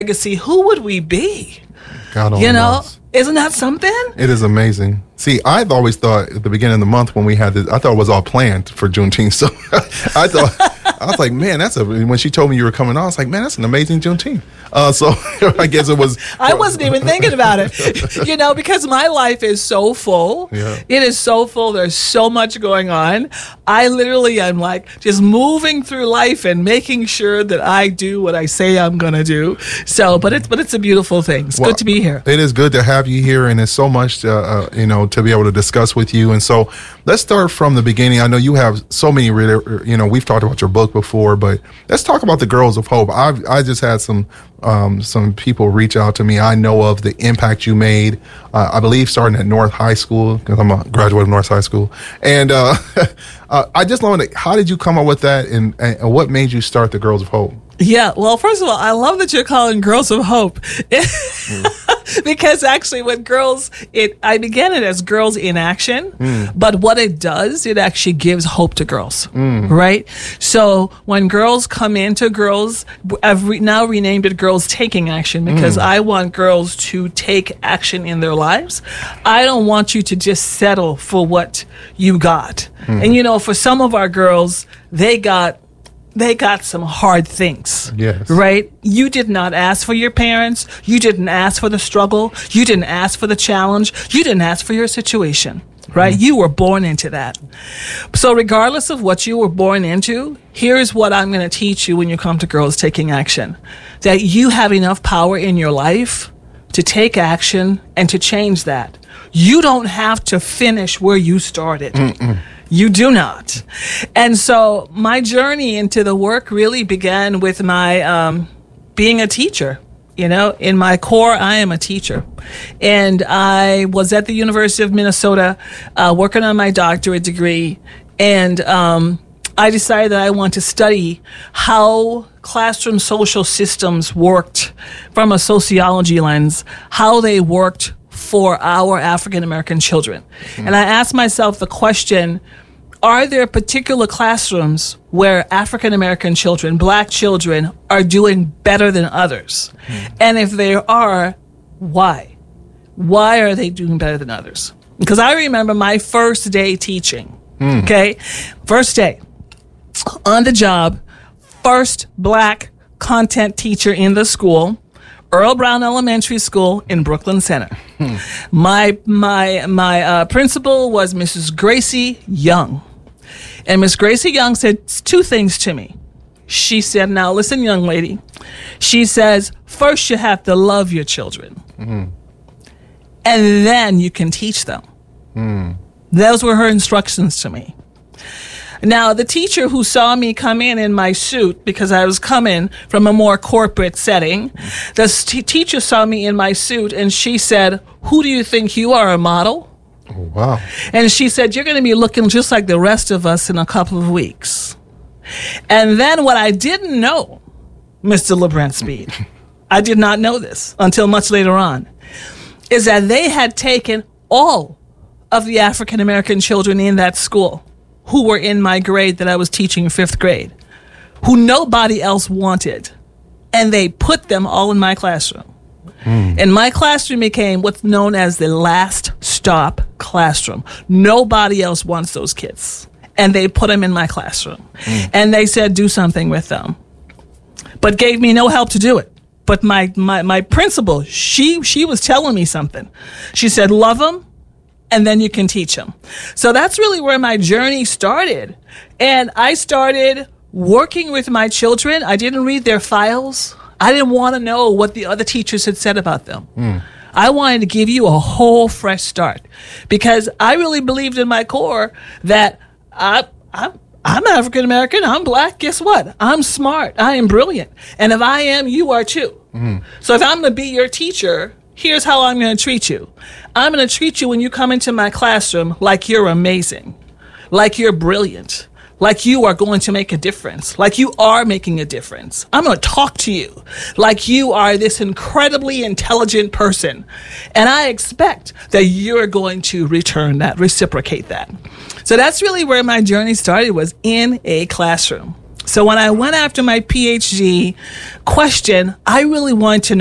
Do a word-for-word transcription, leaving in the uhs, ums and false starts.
legacy, who would we be? God only You know, knows. isn't that something? It is amazing. See, I've always thought at the beginning of the month when we had this, I thought it was all planned for Juneteenth. So I thought, I was like, man, that's a, when she told me you were coming on, I was like, man, that's an amazing Juneteenth. Uh, so I guess it was. I wasn't even thinking about it, you know, because my life is so full. Yeah. It is so full. There's so much going on. I literally am like just moving through life and making sure that I do what I say I'm going to do. So, but it's, but it's a beautiful thing. It's Well, good to be here. It is good to have you here, and it's so much, uh, uh, you know, to be able to discuss with you. And so let's start from the beginning. I know you have so many, really, you know, we've talked about your book before, but let's talk about the Girls of Hope. I've, I just had some um, some people reach out to me. I know of the impact you made, uh, I believe starting at North High School, because I'm a graduate of North High School. And uh, uh, I just wanted to, how did you come up with that, and, and what made you start the Girls of Hope? Yeah, well, first of all, I love that you're calling Girls of Hope. Because actually with girls, it I began it as Girls in Action, mm. but what it does, it actually gives hope to girls, mm. right? So when girls come into Girls, I've re- now renamed it Girls Taking Action, because mm. I want girls to take action in their lives. I don't want you to just settle for what you got. Mm. And you know, for some of our girls, they got They got some hard things, yes. right? You did not ask for your parents. You didn't ask for the struggle. You didn't ask for the challenge. You didn't ask for your situation, right? Mm-hmm. You were born into that. So regardless of what you were born into, here's what I'm going to teach you when you come to Girls Taking Action. That you have enough power in your life to take action and to change that. You don't have to finish where you started. Mm-mm. You do not. And so my journey into the work really began with my um, being a teacher. You know, in my core, I am a teacher. And I was at the University of Minnesota uh, working on my doctorate degree. And um, I decided that I want to study how classroom social systems worked from a sociology lens, how they worked for our African American children. Mm-hmm. And I asked myself the question, are there particular classrooms where African American children, black children, are doing better than others? Mm-hmm. And if there are, why? Why are they doing better than others? Because I remember my first day teaching, mm. okay? First day, on the job, first black content teacher in the school, Earl Brown Elementary School in Brooklyn Center. Hmm. My my my uh, principal was Missus Gracie Young. And Miss Gracie Young said two things to me. She said, now listen, young lady. She says, first you have to love your children. Mm-hmm. And then you can teach them. Mm. Those were her instructions to me. Now, the teacher who saw me come in in my suit, because I was coming from a more corporate setting, the t- teacher saw me in my suit and she said, who do you think you are, a model? Oh, wow. And she said, you're going to be looking just like the rest of us in a couple of weeks. And then what I didn't know, Mister LeBrant Speed, I did not know this until much later on, is that they had taken all of the African American children in that school who were in my grade that I was teaching fifth grade, who nobody else wanted, and they put them all in my classroom. Mm. And my classroom became what's known as the last stop classroom. Nobody else wants those kids. And they put them in my classroom. Mm. And they said, do something with them. But gave me no help to do it. But my, my, my principal, she, she was telling me something. She said, love them, and then you can teach them. So that's really where my journey started. And I started working with my children. I didn't read their files. I didn't want to know what the other teachers had said about them. Mm. I wanted to give you a whole fresh start, because I really believed in my core that I, I'm, I'm African American, I'm black, guess what? I'm smart, I am brilliant. And if I am, you are too. Mm. So if I'm going to be your teacher, here's how I'm going to treat you. I'm going to treat you when you come into my classroom like you're amazing, like you're brilliant, like you are going to make a difference, like you are making a difference. I'm going to talk to you like you are this incredibly intelligent person. And I expect that you're going to return that, reciprocate that. So that's really where my journey started, was in a classroom. So when I went after my PhD question, I really wanted to